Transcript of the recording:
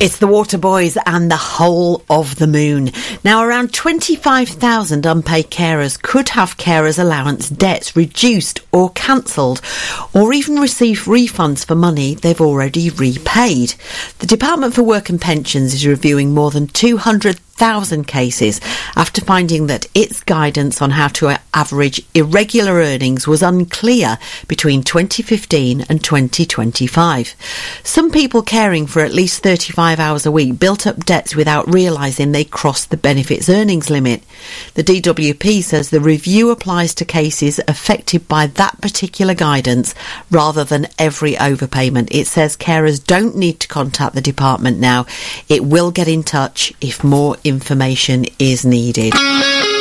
It's the Waterboys and the Whole of the Moon. Now, around 25,000 unpaid carers could have carers' allowance debts reduced or cancelled, or even receive refunds for money they've already repaid. The Department for Work and Pensions is reviewing more than 200,000 cases after finding that its guidance on how to average irregular earnings was unclear between 2015 and 2025. Some people caring for at least 35 hours a week built up debts without realising they crossed the benefits earnings limit. The DWP says the review applies to cases affected by that particular guidance rather than every overpayment. It says carers don't need to contact the department now. It will get in touch if more information is needed.